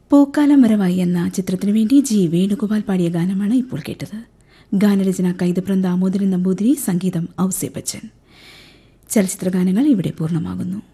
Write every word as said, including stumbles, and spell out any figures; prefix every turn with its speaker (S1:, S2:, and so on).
S1: പൂക്കാലം വരവായി എന്ന ചിത്രത്തിനു വേണ്ടി ജി വേണുഗോപാൽ പാടിയ ഗാനമാണ് ഇപ്പോൾ കേട്ടത്. ഗാനരചന കൈതപ്രം ദാമോദരൻ നമ്പൂതിരി, സംഗീതം ഔസേ ബച്ചൻ. ചലച്ചിത്ര ഗാനങ്ങൾ ഇവിടെ പൂർണ്ണമാകുന്നു.